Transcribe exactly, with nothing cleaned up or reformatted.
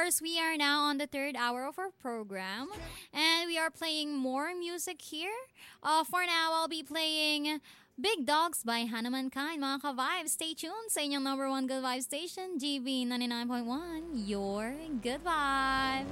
course, we are now on the third hour of our program, and we are playing more music here. Uh, for now, I'll be playing Big Dogs by Hannah Mankind. Mga ka-vibes, stay tuned sa inyong number one good vibe station, G B ninety-nine point one, your good vibes.